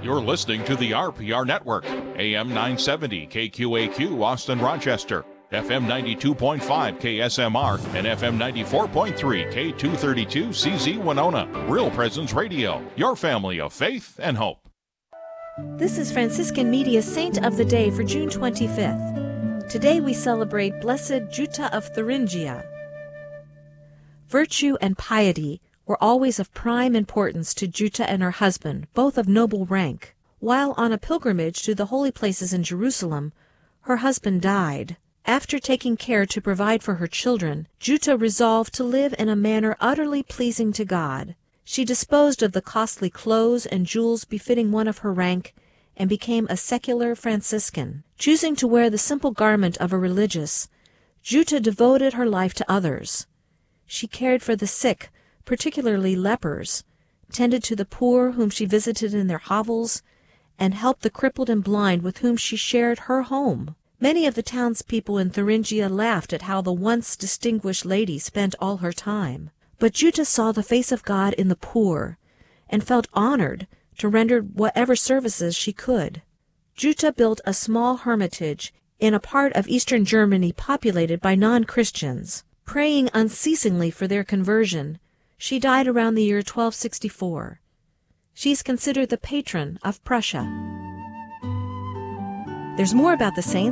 You're listening to the RPR Network, AM 970 KQAQ Austin Rochester, FM 92.5 KSMR, and FM 94.3 K232 CZ Winona. Real Presence Radio, your family of faith and hope. This is Franciscan Media Saint of the Day for June 25th. Today we celebrate Blessed Jutta of Thuringia. Virtue and piety were always of prime importance to Jutta and her husband, both of noble rank. While on a pilgrimage to the holy places in Jerusalem, her husband died. After taking care to provide for her children, Jutta resolved to live in a manner utterly pleasing to God. She disposed of the costly clothes and jewels befitting one of her rank, and became a secular Franciscan. Choosing to wear the simple garment of a religious, Jutta devoted her life to others. She cared for the sick, particularly lepers, tended to the poor whom she visited in their hovels, and helped the crippled and blind with whom she shared her home. Many of the townspeople in Thuringia laughed at how the once distinguished lady spent all her time. But Jutta saw the face of God in the poor, and felt honored to render whatever services she could. Jutta built a small hermitage in a part of eastern Germany populated by non-Christians. Praying unceasingly for their conversion, she died around the year 1264. She is considered the patron of Prussia. There's more about the saints